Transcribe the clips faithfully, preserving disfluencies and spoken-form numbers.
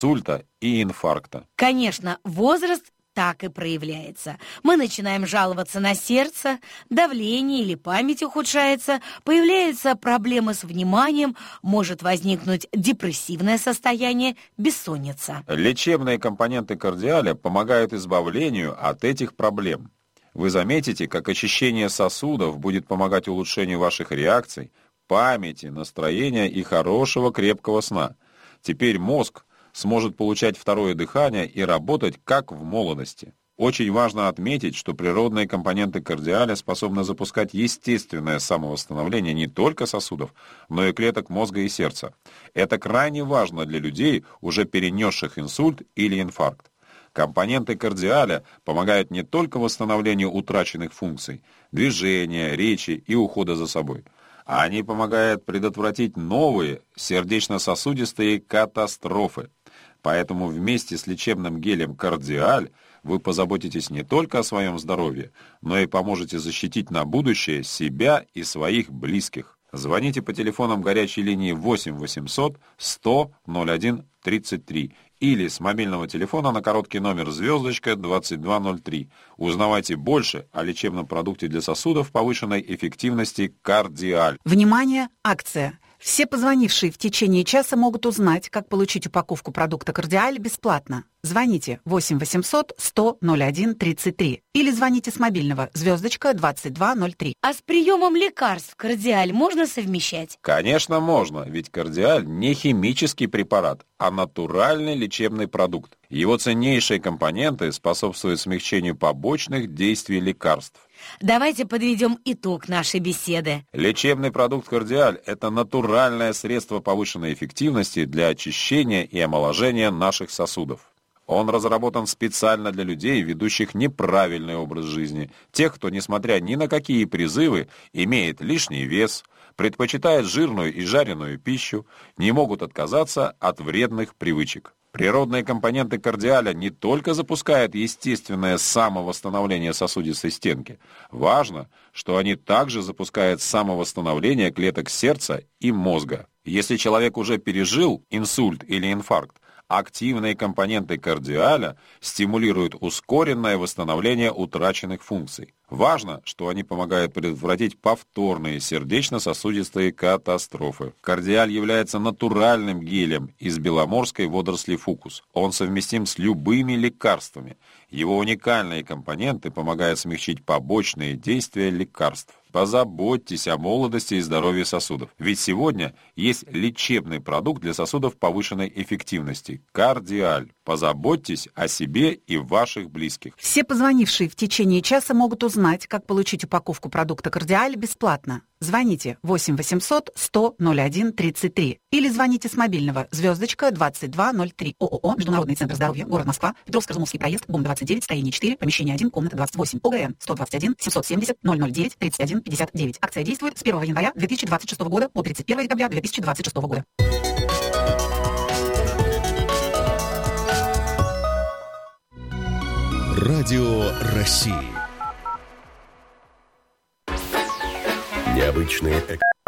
инсульта и инфаркта. Конечно, возраст так и проявляется. Мы начинаем жаловаться на сердце, давление или память ухудшается, появляются проблемы с вниманием, может возникнуть депрессивное состояние, бессонница. Лечебные компоненты кардиаля помогают избавлению от этих проблем. Вы заметите, как очищение сосудов будет помогать улучшению ваших реакций, памяти, настроения и хорошего крепкого сна. Теперь мозг сможет получать второе дыхание и работать как в молодости. Очень важно отметить, что природные компоненты кардиаля способны запускать естественное самовосстановление не только сосудов, но и клеток мозга и сердца. Это крайне важно для людей, уже перенесших инсульт или инфаркт. Компоненты кардиаля помогают не только восстановлению утраченных функций, движения, речи и ухода за собой, а они помогают предотвратить новые сердечно-сосудистые катастрофы. Поэтому вместе с лечебным гелем «Кардиаль» вы позаботитесь не только о своем здоровье, но и поможете защитить на будущее себя и своих близких. Звоните по телефонам горячей линии восемь восемьсот сто ноль один тридцать три или с мобильного телефона на короткий номер звездочка двадцать два ноль три. Узнавайте больше о лечебном продукте для сосудов повышенной эффективности «Кардиаль». Внимание! Акция! Все позвонившие в течение часа могут узнать, как получить упаковку продукта «Кардиаль» бесплатно. Звоните восемь восемьсот сто ноль один тридцать три или звоните с мобильного звездочка двадцать два ноль три. А с приемом лекарств «Кардиаль» можно совмещать? Конечно, можно, ведь «Кардиаль» не химический препарат, а натуральный лечебный продукт. Его ценнейшие компоненты способствуют смягчению побочных действий лекарств. Давайте подведем итог нашей беседы. Лечебный продукт «Кардиаль» — это натуральное средство повышенной эффективности для очищения и омоложения наших сосудов. Он разработан специально для людей, ведущих неправильный образ жизни, тех, кто, несмотря ни на какие призывы, имеет лишний вес, предпочитает жирную и жареную пищу, не могут отказаться от вредных привычек. Природные компоненты «Кардиаля» не только запускают естественное самовосстановление сосудистой стенки. Важно, что они также запускают самовосстановление клеток сердца и мозга. Если человек уже пережил инсульт или инфаркт, активные компоненты «Кардиаля» стимулируют ускоренное восстановление утраченных функций. Важно, что они помогают предотвратить повторные сердечно-сосудистые катастрофы. «Кардиаль» является натуральным гелем из беломорской водоросли фукус. Он совместим с любыми лекарствами. Его уникальные компоненты помогают смягчить побочные действия лекарств. Позаботьтесь о молодости и здоровье сосудов. Ведь сегодня есть лечебный продукт для сосудов повышенной эффективности – «Кардиаль». Позаботьтесь о себе и ваших близких. Все позвонившие в течение часа могут узнать, как получить упаковку продукта «Кардиаль» бесплатно. Звоните восемь восемьсот сто ноль один тридцать три или звоните с мобильного звездочка двадцать два ноль три. ООО «Международный центр здоровья», город Москва, Петровско-Разумовский проезд, ГУМ двадцать девять, строение четыре, помещение один, комната двадцать восемь, ОГН сто двадцать один семьсот семьдесят ноль ноль девять тридцать один пятьдесят девять. Акция действует с первого января две тысячи двадцать шестого года по тридцать первого декабря две тысячи двадцать шестого года. Радио России. Необычные.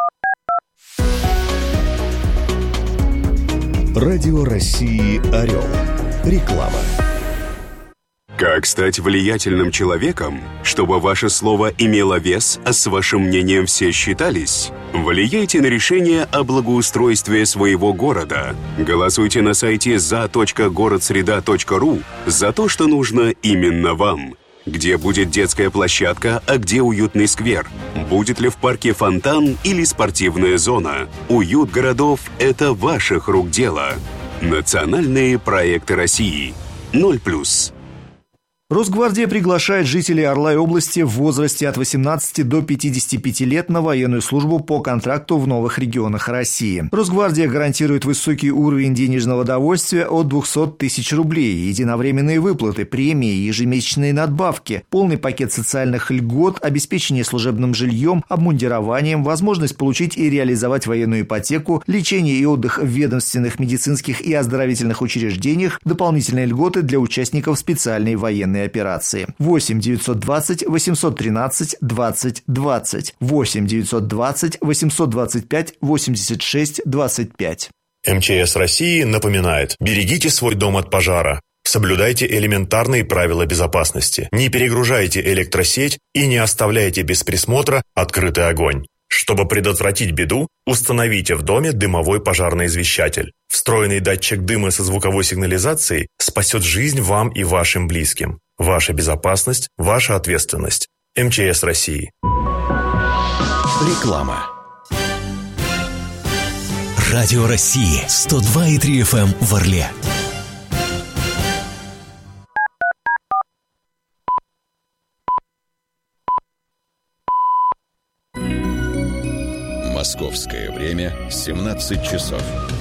Радио России «Орел». Реклама. Как стать влиятельным человеком, чтобы ваше слово имело вес, а с вашим мнением все считались? Влияйте на решение о благоустройстве своего города. Голосуйте на сайте за точка город среда точка ру за то, что нужно именно вам. Где будет детская площадка, а где уютный сквер? Будет ли в парке фонтан или спортивная зона? Уют городов – это ваших рук дело. Национальные проекты России. ноль плюс. Росгвардия приглашает жителей Орла и области в возрасте от восемнадцати до пятидесяти пяти лет на военную службу по контракту в новых регионах России. Росгвардия гарантирует высокий уровень денежного довольствия от двухсот тысяч рублей, единовременные выплаты, премии, ежемесячные надбавки, полный пакет социальных льгот, обеспечение служебным жильем, обмундированием, возможность получить и реализовать военную ипотеку, лечение и отдых в ведомственных, медицинских и оздоровительных учреждениях, дополнительные льготы для участников специальной военной операции. восемь девятьсот двадцать восемьсот тринадцать двадцать двадцать. восемь девятьсот двадцать восемьсот двадцать пять восемьдесят шесть двадцать пять. эм че эс России напоминает: берегите свой дом от пожара. Соблюдайте элементарные правила безопасности. Не перегружайте электросеть и не оставляйте без присмотра открытый огонь. Чтобы предотвратить беду, установите в доме дымовой пожарный извещатель. Встроенный датчик дыма со звуковой сигнализацией спасет жизнь вам и вашим близким. Ваша безопасность – ваша ответственность. эм че эс России. Реклама. Радио России сто два и три эф эм в Орле. Московское время семнадцать часов.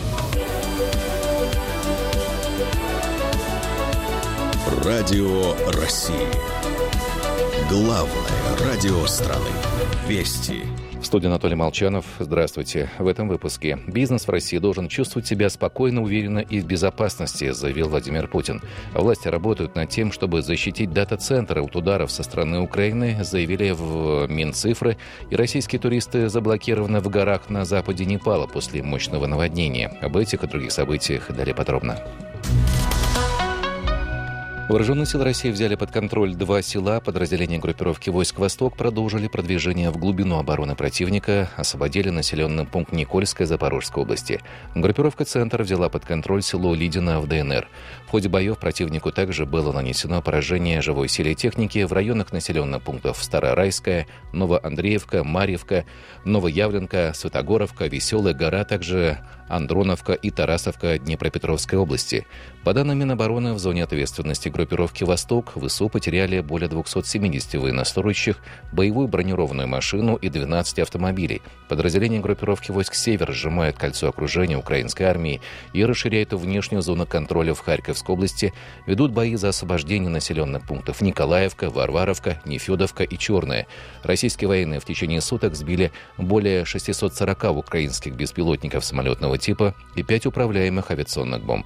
Радио России. Главное радио страны. Вести. В студии Анатолий Молчанов. Здравствуйте. В этом выпуске. Бизнес в России должен чувствовать себя спокойно, уверенно и в безопасности, заявил Владимир Путин. Власти работают над тем, чтобы защитить дата-центры от ударов со стороны Украины, заявили в Минцифры. И российские туристы заблокированы в горах на западе Непала после мощного наводнения. Об этих и других событиях далее подробно. Вооруженные силы России взяли под контроль два села. Подразделения группировки войск «Восток» продолжили продвижение в глубину обороны противника, освободили населенный пункт Никольская Запорожской области. Группировка «Центр» взяла под контроль село Лидино в дэ эн эр. В ходе боев противнику также было нанесено поражение живой силе и техники в районах населенных пунктов Старорайская, Новоандреевка, Марьевка, Новоявленка, Святогоровка, Веселая гора, а также Андроновка и Тарасовка Днепропетровской области. По данным Минобороны, в зоне ответственности группировки «Восток» ВСУ потеряли более двухсот семидесяти военнослужащих, боевую бронированную машину и двенадцать автомобилей. Подразделения группировки войск «Север» сжимают кольцо окружения украинской армии и расширяют внешнюю зону контроля в Харьковской области, ведут бои за освобождение населенных пунктов Николаевка, Варваровка, Нефедовка и Черная. Российские военные в течение суток сбили более шестисот сорока украинских беспилотников самолетного типа и пять управляемых авиационных бомб.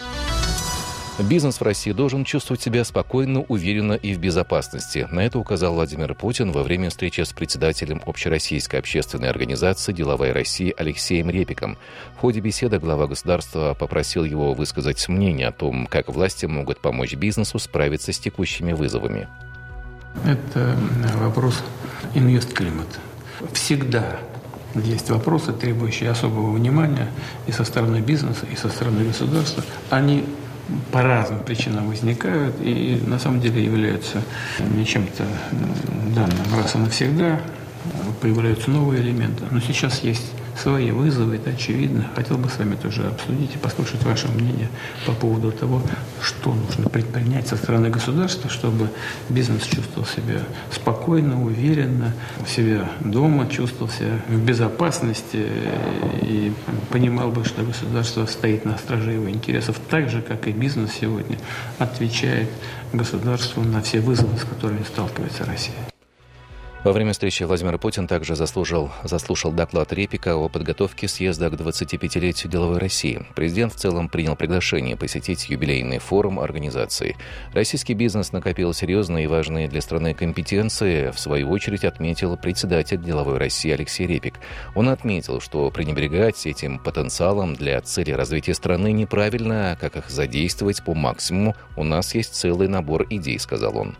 Бизнес в России должен чувствовать себя спокойно, уверенно и в безопасности. На это указал Владимир Путин во время встречи с председателем Общероссийской общественной организации «Деловая Россия» Алексеем Репиком. В ходе беседы глава государства попросил его высказать мнение о том, как власти могут помочь бизнесу справиться с текущими вызовами. Это вопрос инвестклимата. Всегда есть вопросы, требующие особого внимания и со стороны бизнеса, и со стороны государства. Они по разным причинам возникают и на самом деле являются не чем-то данным раз и навсегда. Появляются новые элементы. Но сейчас есть свои вызовы, это очевидно. Хотел бы с вами тоже обсудить и послушать ваше мнение по поводу того, что нужно предпринять со стороны государства, чтобы бизнес чувствовал себя спокойно, уверенно, у себя дома, чувствовал себя в безопасности и понимал бы, что государство стоит на страже его интересов, так же, как и бизнес сегодня отвечает государству на все вызовы, с которыми сталкивается Россия. Во время встречи Владимир Путин также заслушал, заслушал доклад Репика о подготовке съезда к двадцатипятилетию деловой России. Президент в целом принял приглашение посетить юбилейный форум организации. Российский бизнес накопил серьезные и важные для страны компетенции, в свою очередь отметил председатель деловой России Алексей Репик. Он отметил, что пренебрегать этим потенциалом для цели развития страны неправильно, а как их задействовать по максимуму. У нас есть целый набор идей, сказал он.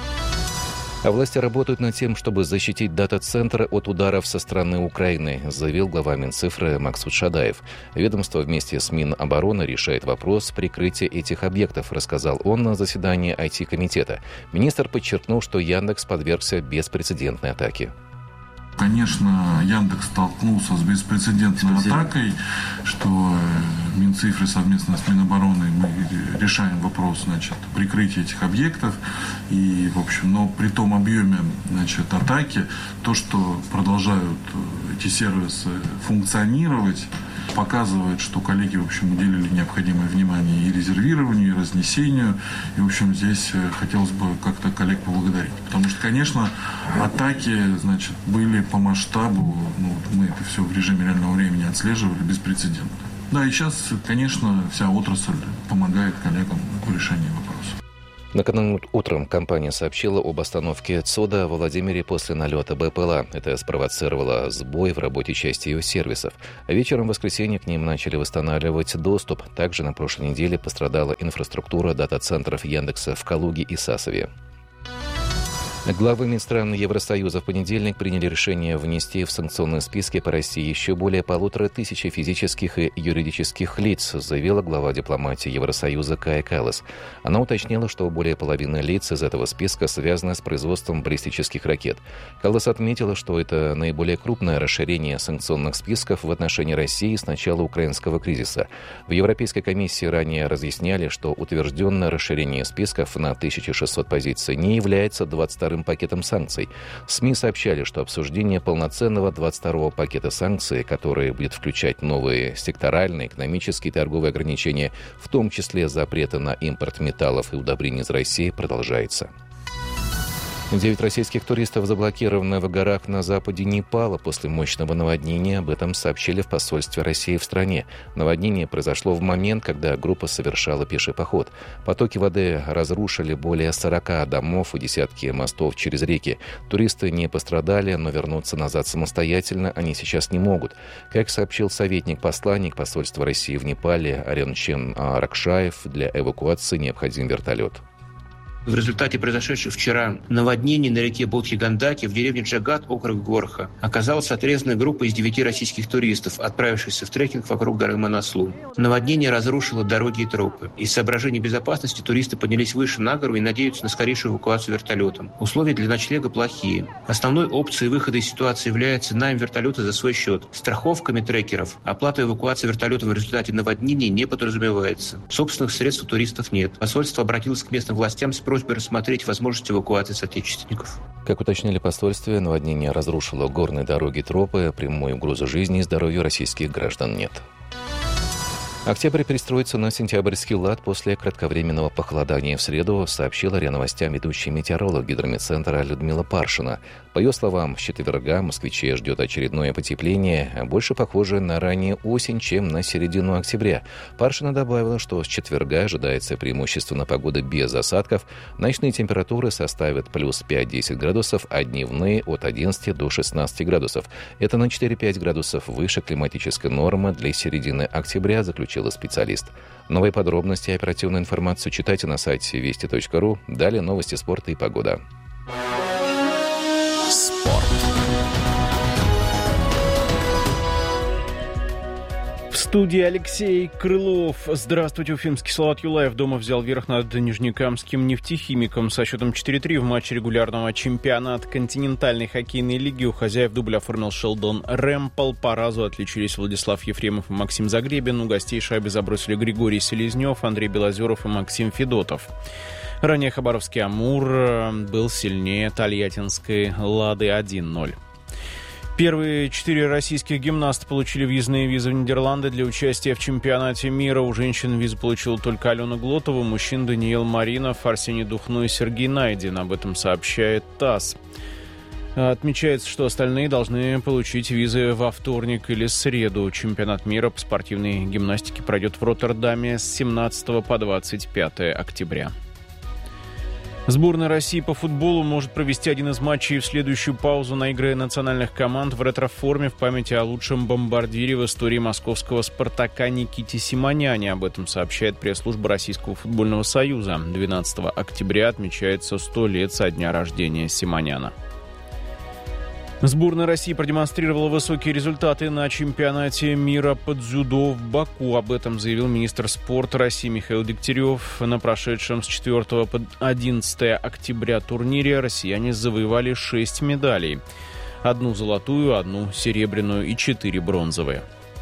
А власти работают над тем, чтобы защитить дата-центры от ударов со стороны Украины, заявил глава Минцифры Максут Шадаев. Ведомство вместе с Минобороны решает вопрос прикрытия этих объектов, рассказал он на заседании ай ти-комитета. Министр подчеркнул, что Яндекс подвергся беспрецедентной атаке. Конечно, Яндекс столкнулся с беспрецедентной атакой, что Минцифры совместно с Минобороны мы решаем вопрос, значит, прикрытия этих объектов. И, в общем, но при том объеме, значит, атаки, то, что продолжают эти сервисы функционировать, показывает, что коллеги, в общем, уделили необходимое внимание и резервированию, и разнесению. И, в общем, здесь хотелось бы как-то коллег поблагодарить. Потому что, конечно, атаки, значит, были по масштабу, ну, мы это все в режиме реального времени отслеживали, беспрецедентно. Да, и сейчас, конечно, вся отрасль помогает коллегам в решении вопроса. Накануне утром компания сообщила об остановке ЦОДа в Владимире после налета БПЛА. Это спровоцировало сбой в работе части ее сервисов. Вечером в воскресенье к ним начали восстанавливать доступ. Также на прошлой неделе пострадала инфраструктура дата-центров Яндекса в Калуге и Сасове. Главы Минстран Евросоюза в понедельник приняли решение внести в санкционные списки по России еще более полутора тысячи физических и юридических лиц, заявила глава дипломатии Евросоюза Кая Каллас. Она уточнила, что более половины лиц из этого списка связаны с производством баллистических ракет. Каллас отметила, что это наиболее крупное расширение санкционных списков в отношении России с начала украинского кризиса. В Европейской комиссии ранее разъясняли, что утвержденное расширение списков на тысячу шестьсот позиций не является двадцать вторым пакетом санкций. СМИ сообщали, что обсуждение полноценного двадцать второго пакета санкций, который будет включать новые секторальные, экономические и торговые ограничения, в том числе запреты на импорт металлов и удобрений из России, продолжается. Девять российских туристов заблокированы в горах на западе Непала после мощного наводнения. Об этом сообщили в посольстве России в стране. Наводнение произошло в момент, когда группа совершала пеший поход. Потоки воды разрушили более сорока домов и десятки мостов через реки. Туристы не пострадали, но вернуться назад самостоятельно они сейчас не могут. Как сообщил советник-посланник посольства России в Непале Аренчен Ракшаев, для эвакуации необходим вертолет. В результате произошедшего вчера наводнений на реке Бодхи-Гандаки в деревне Джагат, округ Горха, оказалась отрезанная группа из девяти российских туристов, отправившихся в трекинг вокруг горы Манаслу. Наводнение разрушило дороги и тропы. Из соображений безопасности туристы поднялись выше на гору и надеются на скорейшую эвакуацию вертолетом. Условия для ночлега плохие. Основной опцией выхода из ситуации является найм вертолета за свой счет. Страховками трекеров оплата эвакуации вертолета в результате наводнения не подразумевается. Собственных средств у туристов нет. Посольство обратилось к местным властям с просьбой рассмотреть возможность эвакуации соотечественников. Как уточнили в посольстве, наводнение разрушило горные дороги и тропы. Прямой угрозы жизни и здоровью российских граждан нет. Октябрь перестроится на сентябрьский лад после кратковременного похолодания в среду, сообщила РИА Новостям ведущий метеоролог гидрометцентра Людмила Паршина. По ее словам, с четверга москвичей ждет очередное потепление, больше похожее на раннюю осень, чем на середину октября. Паршина добавила, что с четверга ожидается преимущественно погода без осадков. Ночные температуры составят плюс пять-десять градусов, а дневные от одиннадцати до шестнадцати градусов. Это на четыре-пять градусов выше климатической нормы для середины октября, заключил специалист. Новые подробности и оперативную информацию читайте на сайте вести точка ру. Далее новости спорта и погода. Спорт. В студии Алексей Крылов. Здравствуйте. Уфимский Салават Юлаев дома взял верх над нижнекамским нефтехимиком со счетом четыре-три в матче регулярного чемпионата континентальной хоккейной лиги. У хозяев дубль оформил Шелдон Рэмпл. По разу отличились Владислав Ефремов и Максим Загребин. У гостей шайбы забросили Григорий Селезнев, Андрей Белозеров и Максим Федотов. Ранее хабаровский «Амур» был сильнее тольяттинской «Лады» один ноль. Первые четыре российских гимнаста получили въездные визы в Нидерланды для участия в чемпионате мира. У женщин визу получила только Алена Глотова, у мужчин Даниил Маринов, Арсений Духно и Сергей Найдин. Об этом сообщает ТАСС. Отмечается, что остальные должны получить визы во вторник или среду. Чемпионат мира по спортивной гимнастике пройдет в Роттердаме с семнадцатого по двадцать пятое октября. Сборная России по футболу может провести один из матчей в следующую паузу на игры национальных команд в ретро-форме в памяти о лучшем бомбардире в истории московского «Спартака» Никите Симоняне. Об этом сообщает пресс-служба Российского футбольного союза. двенадцатого октября отмечается сто лет со дня рождения Симоняна. Сборная России продемонстрировала высокие результаты на чемпионате мира по дзюдо в Баку. Об этом заявил министр спорта России Михаил Дегтярев. На прошедшем с четвёртого по одиннадцатое октября турнире россияне завоевали шесть медалей. Одну золотую, одну серебряную и четыре бронзовые.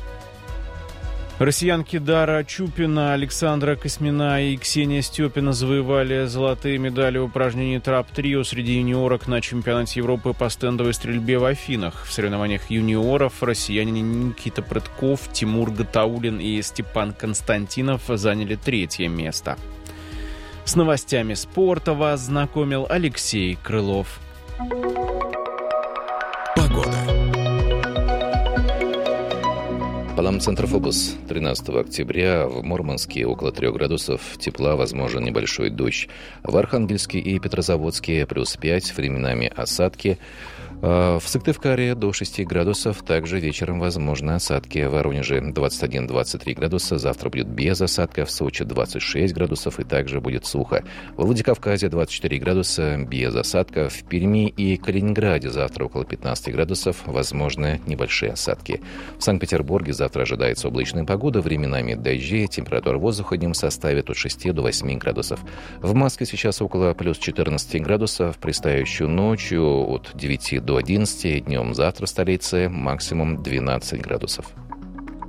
Россиянки Дара Чупина, Александра Космина и Ксения Степина завоевали золотые медали в упражнении трап-трио среди юниорок на чемпионате Европы по стендовой стрельбе в Афинах. В соревнованиях юниоров россияне Никита Прытков, Тимур Гатаулин и Степан Константинов заняли третье место. С новостями спорта вас знакомил Алексей Крылов. Погода. Салам, Центрофобус. тринадцатого октября в Мурманске около трех градусов тепла, возможен небольшой дождь. В Архангельске и Петрозаводске плюс пять, временами осадки. В Сыктывкаре до шести градусов, также вечером возможны осадки. В Воронеже двадцать один - двадцать три градуса, завтра будет без осадков. В Сочи двадцать шесть градусов и также будет сухо. В Владикавказе двадцать четыре градуса, без осадков. В Перми и Калининграде завтра около пятнадцати градусов, возможны небольшие осадки. В Санкт-Петербурге завтра ожидается облачная погода, временами дожди, температура воздуха днем составит от шести до восьми градусов. В Москве сейчас около плюс четырнадцати градусов, предстоящую ночью от девяти до одиннадцати, днем завтра в столице максимум двенадцать градусов.